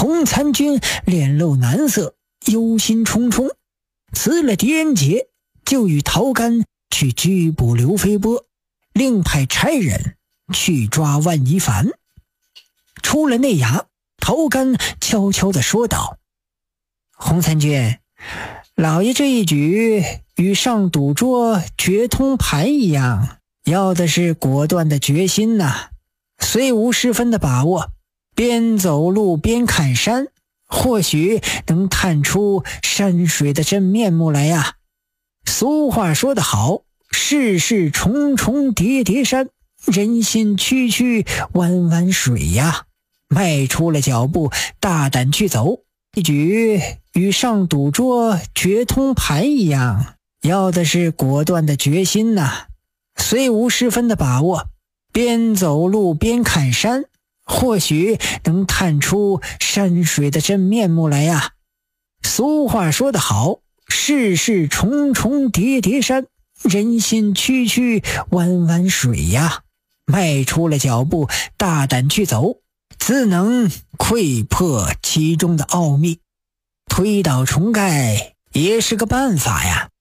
洪参军脸露难色，忧心忡忡，辞了狄仁杰，就与陶干去拘捕刘飞波，另派差人去抓万一凡。出了内衙，陶干悄悄地说道：洪参军，老爷这一举与上赌桌决通盘一样，要的是果断的决心呐。虽无十分的把握，边走路边看山，或许能探出山水的真面目来呀。俗话说得好，世事重重叠叠山，人心区区弯弯水呀。迈出了脚步，大胆去走，一举与上赌桌决通盘一样，要的是果断的决心呐。虽无十分的把握，边走路边看山，或许能探出山水的真面目来呀。俗话说得好，世事重重叠叠山，人心区区弯弯水呀。迈出了脚步，大胆去走，自能窥破其中的奥秘。推倒重盖也是个办法呀。